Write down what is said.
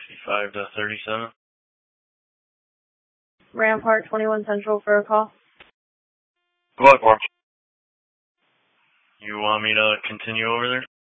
65 to 37. Rampart 21 Central for a call. What, Mark? You want me to continue over there?